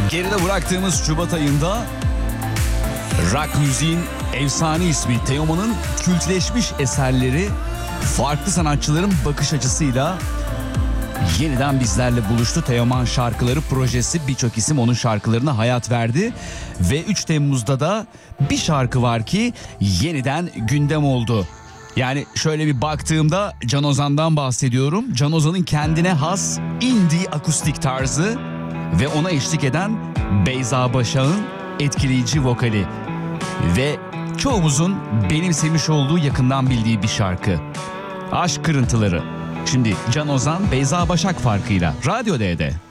Geride bıraktığımız Şubat ayında rock müziğin efsane ismi Teoman'ın kültleşmiş eserleri farklı sanatçıların bakış açısıyla yeniden bizlerle buluştu. Teoman Şarkıları projesi, birçok isim onun şarkılarına hayat verdi. Ve 3 Temmuz'da da bir şarkı var ki yeniden gündem oldu. Yani şöyle bir baktığımda Can Ozan'dan bahsediyorum. Can Ozan'ın kendine has indie akustik tarzı ve ona eşlik eden Beyza Başak'ın etkileyici vokali. Ve çoğumuzun benimsemiş olduğu, yakından bildiği bir şarkı. Aşk Kırıntıları. Şimdi Can Ozan, Beyza Başak farkıyla Radyo D'de.